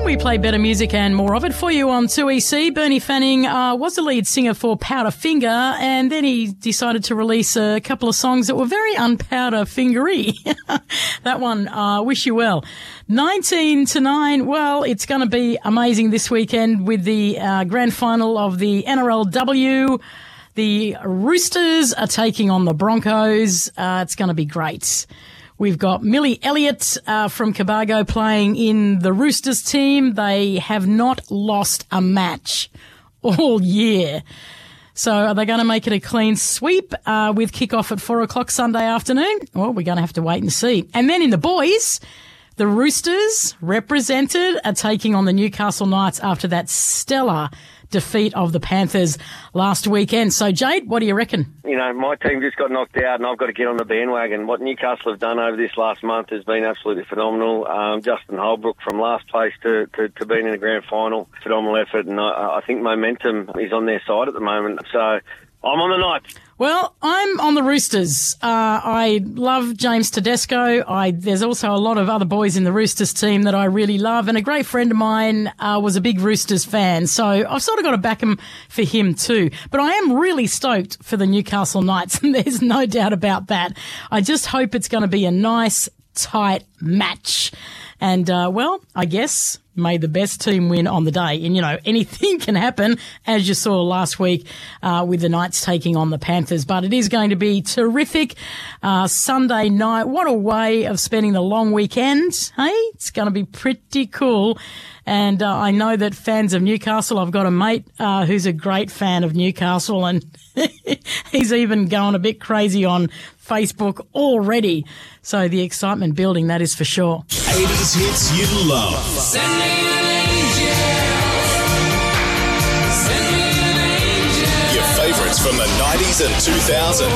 We play better music and more of it for you on 2EC. Bernie Fanning was the lead singer for Powderfinger, and then he decided to release a couple of songs that were very un-Powderfingery. That one, Wish You Well. 19-9, well, it's going to be amazing this weekend with the grand final of the NRLW. The Roosters are taking on the Broncos. It's going to be great. We've got Millie Elliott from Cobargo playing in the Roosters team. They have not lost a match all year. So are they going to make it a clean sweep with kickoff at 4 o'clock Sunday afternoon? Well, we're going to have to wait and see. And then in the boys, the Roosters represented are taking on the Newcastle Knights after that stellar defeat of the Panthers last weekend. So, Jade, what do you reckon? You know, my team just got knocked out and I've got to get on the bandwagon. What Newcastle have done over this last month has been absolutely phenomenal. Justin Holbrook from last place to being in the grand final, phenomenal effort, and I think momentum is on their side at the moment. So I'm on the Knights. Well, I'm on the Roosters. I love James Tedesco. There's also a lot of other boys in the Roosters team that I really love, and a great friend of mine was a big Roosters fan, so I've sort of got to back him for him too. But I am really stoked for the Newcastle Knights, and there's no doubt about that. I just hope it's going to be a nice, tight match. And, well, I guess may the best team win on the day. And, you know, anything can happen, as you saw last week with the Knights taking on the Panthers. But it is going to be terrific. Sunday night, what a way of spending the long weekend. Hey, it's going to be pretty cool. And I know that fans of Newcastle, I've got a mate who's a great fan of Newcastle, and he's even going a bit crazy on Facebook already. So the excitement building, that is for sure. 80s hits you love. Send me an angel. Send me an angel. Your favourites from the 90s and 2000s.